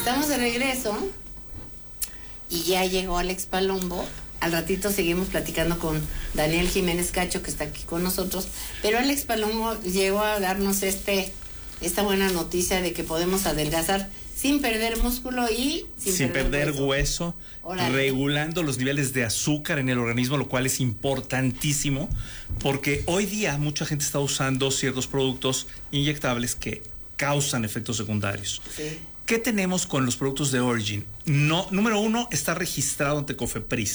Estamos de regreso y ya llegó Alex Palombo. Al ratito seguimos platicando con Daniel Jiménez Cacho, que está aquí con nosotros. Pero Alex Palombo llegó a darnos esta buena noticia de que podemos adelgazar sin perder músculo y sin perder hueso, regulando los niveles de azúcar en el organismo, lo cual es importantísimo, porque hoy día mucha gente está usando ciertos productos inyectables que causan efectos secundarios. Sí. ¿Qué tenemos con los productos de Origin? No, número uno, está registrado ante COFEPRIS.